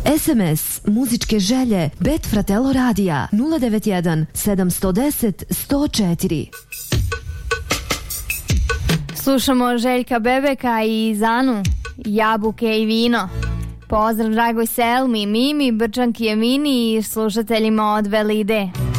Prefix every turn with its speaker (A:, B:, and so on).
A: SMS muzičke želje Bet Fratello Radija 091 710 104.
B: Slušamo Željka Bebeka i Zanu, Jabuke i vino. Pozdrav dragoj Selmi, Mimi, Brčanki, Emini i slušateljima od Velide.